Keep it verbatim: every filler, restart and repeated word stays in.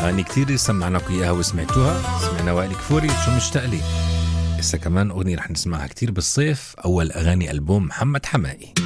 أغاني كتير سمعناكم إياها وسمعتوها. سمعنا وائل كفوري شو مشتاق لي. هسه كمان أغنية رح نسمعها كتير بالصيف، أول أغاني ألبوم محمد حمائي.